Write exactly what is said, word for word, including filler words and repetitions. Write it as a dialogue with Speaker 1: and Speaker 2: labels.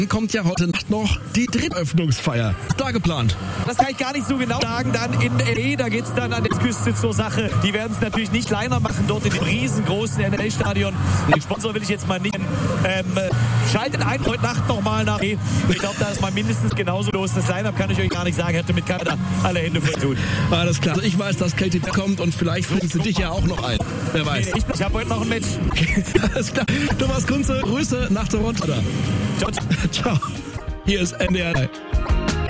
Speaker 1: Dann kommt ja heute Nacht noch die Drittöffnungsfeier. Da geplant.
Speaker 2: Das kann ich gar nicht so genau sagen. Dann in L A, da geht's dann an der Küste zur Sache. Die werden es natürlich nicht kleiner machen, dort in dem riesengroßen N F L-Stadion. Den Sponsor will ich jetzt mal nicht. Ähm, schaltet ein heute Nacht nochmal nach. Ich glaube, da ist mal mindestens genauso los. Das Line-Up kann ich euch gar nicht sagen. Hätte mit Kanada alle Hände voll tun.
Speaker 1: Alles klar. Also ich weiß, dass Katie kommt und vielleicht finden sie dich ja auch noch ein. Wer weiß.
Speaker 2: Ich, ich habe heute noch ein Match.
Speaker 1: Alles klar. Thomas Kunze, Grüße nach Toronto.
Speaker 2: Ciao.
Speaker 1: Ciao. Hier ist N D R drei.